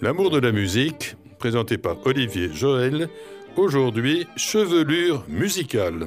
L'amour de la musique, présenté par Olivier Joël. Aujourd'hui, chevelure musicale.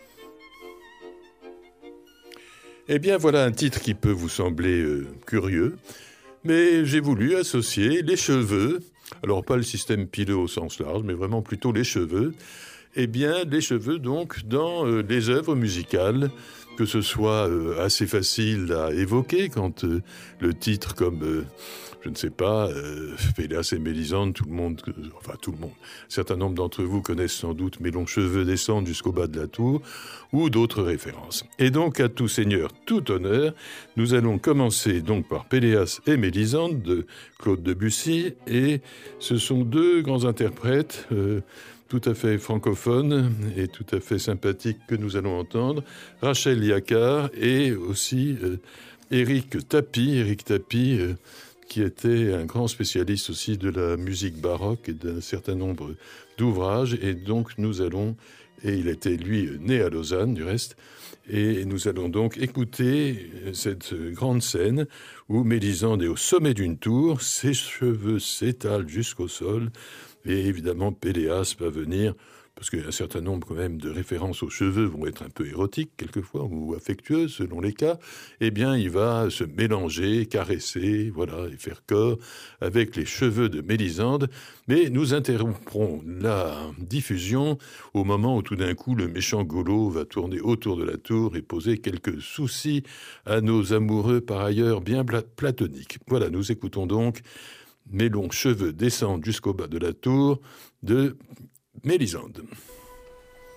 Eh bien, voilà un titre qui peut vous sembler curieux, mais j'ai voulu associer les cheveux, alors pas le système pileux au sens large, mais vraiment plutôt les cheveux, eh bien, les cheveux donc dans les œuvres musicales, que ce soit assez facile à évoquer quand le titre comme... je ne sais pas, Péléas et Mélisande, tout le monde, un certain nombre d'entre vous connaissent sans doute Mes longs cheveux descendent jusqu'au bas de la tour, ou d'autres références. Et donc, à tout seigneur, tout honneur, nous allons commencer donc par Péléas et Mélisande de Claude Debussy, et ce sont deux grands interprètes tout à fait francophones et tout à fait sympathiques que nous allons entendre, Rachel Yacar et aussi Éric Tapie, qui était un grand spécialiste aussi de la musique baroque et d'un certain nombre d'ouvrages. Et donc et il était lui né à Lausanne du reste, et nous allons donc écouter cette grande scène où Mélisande est au sommet d'une tour, ses cheveux s'étalent jusqu'au sol, et évidemment Péléas va venir, parce qu'un certain nombre quand même de références aux cheveux vont être un peu érotiques quelquefois, ou affectueuses selon les cas, eh bien il va se mélanger, caresser, voilà, et faire corps avec les cheveux de Mélisande. Mais nous interromprons la diffusion au moment où tout d'un coup le méchant Golo va tourner autour de la tour et poser quelques soucis à nos amoureux par ailleurs bien platoniques. Voilà, nous écoutons donc Mes longs cheveux descendent jusqu'au bas de la tour de Mélisande.